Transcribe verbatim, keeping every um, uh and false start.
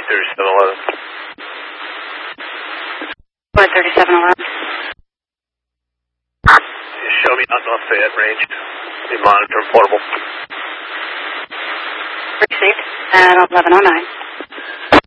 thirty-seven eleven. Flight thirty-seven eleven. Show me out North Fayette range. Be monitor portable. Received at eleven oh nine.